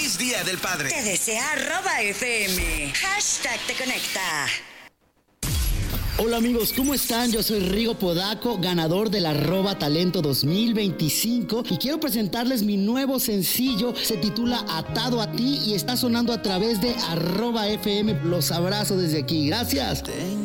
Feliz Día del Padre. Te desea @FM. #te conecta. Hola amigos, ¿cómo están? Yo soy Rigo Podaco, ganador del @talento 2025 y quiero presentarles mi nuevo sencillo. Se titula Atado a ti y está sonando a través de @FM. Los abrazo desde aquí. Gracias.